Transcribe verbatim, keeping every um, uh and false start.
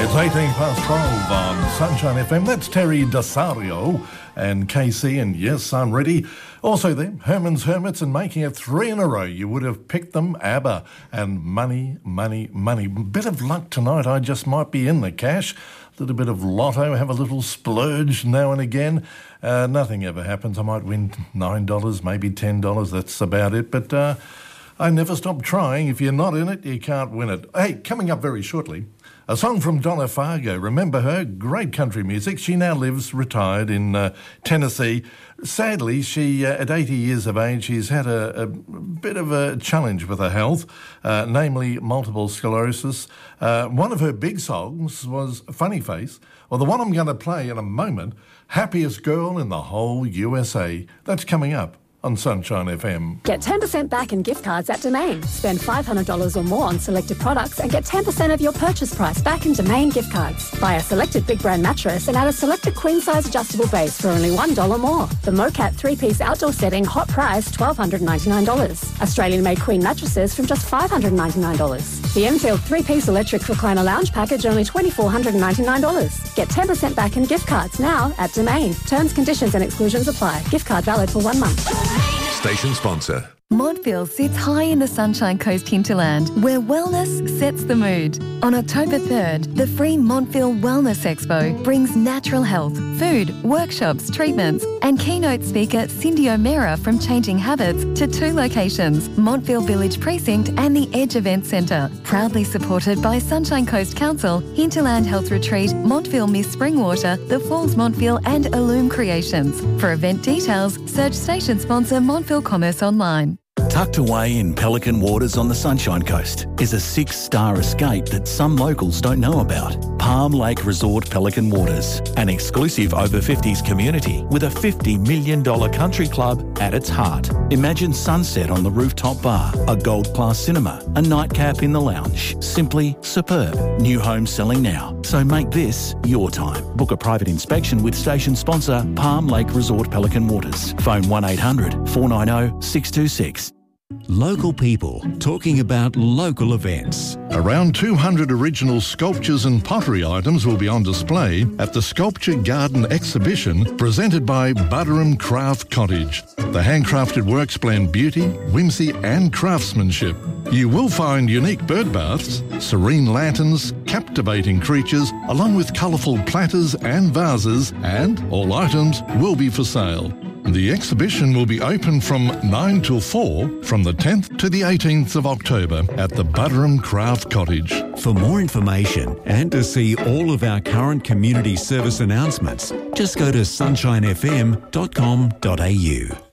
It's eighteen past twelve on Sunshine F M. That's Terry Desario and K C, and yes, I'm ready. Also there, Herman's Hermits, and making it three in a row. You would have picked them, ABBA, and money, money, money. Bit of luck tonight, I just might be in the cash. A little bit of lotto, have a little splurge now and again. Uh, nothing ever happens. I might win nine dollars, maybe ten dollars, that's about it. But uh, I never stop trying. If you're not in it, you can't win it. Hey, coming up very shortly, a song from Donna Fargo. Remember her? Great country music. She now lives retired in uh, Tennessee. Sadly, she, uh, at eighty years of age, she's had a, a bit of a challenge with her health, uh, namely multiple sclerosis. Uh, one of her big songs was Funny Face. Well, the one I'm going to play in a moment, Happiest Girl in the Whole U S A. That's coming up on Sunshine F M. Get ten percent back in gift cards at Domain. Spend five hundred dollars or more on selected products and get ten percent of your purchase price back in Domain gift cards. Buy a selected big brand mattress and add a selected queen size adjustable base for only one dollar more. The Mocat three-piece outdoor setting, hot price one thousand two hundred ninety-nine dollars. Australian-made queen mattresses from just five hundred ninety-nine dollars. The Enfield three-piece electric recliner lounge package, only two thousand four hundred ninety-nine dollars. Get ten percent back in gift cards now at Domain. Terms, conditions and exclusions apply. Gift card valid for one month. Station sponsor. Montville sits high in the Sunshine Coast hinterland, where wellness sets the mood. On October third, the free Montville Wellness Expo brings natural health, food, workshops, treatments, and keynote speaker Cindy O'Meara from Changing Habits to two locations, Montville Village Precinct and the Edge Event Centre, proudly supported by Sunshine Coast Council, Hinterland Health Retreat, Montville Miss Springwater, The Falls Montville and Illume Creations. For event details, search station sponsor Montville Commerce online. Tucked away in Pelican waters on the Sunshine Coast is a six-star escape that some locals don't know about. Palm Lake Resort Pelican Waters, an exclusive over fifties community with a fifty million dollars country club at its heart. Imagine sunset on the rooftop bar, a gold-class cinema, a nightcap in the lounge. Simply superb. New homes selling now, so make this your time. Book a private inspection with station sponsor Palm Lake Resort Pelican Waters. Phone one eight hundred four nine zero six two six. Local people talking about local events. Around two hundred original sculptures and pottery items will be on display at the Sculpture Garden exhibition presented by Buderim Craft Cottage. The handcrafted works blend beauty, whimsy and craftsmanship. You will find unique bird baths, serene lanterns, captivating creatures, along with colourful platters and vases, and all items will be for sale. The exhibition will be open from nine till four from the tenth to the eighteenth of October at the Buderim Craft Cottage. For more information and to see all of our current community service announcements, just go to sunshine f m dot com dot a u.